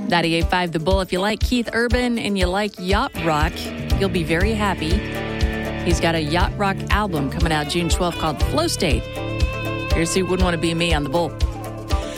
98.5 The Bull. If you like Keith Urban and you like yacht rock, you'll be very happy. He's got a yacht rock album coming out June 12th called Flow State. Here's Who Wouldn't Want to Be Me on The Bull.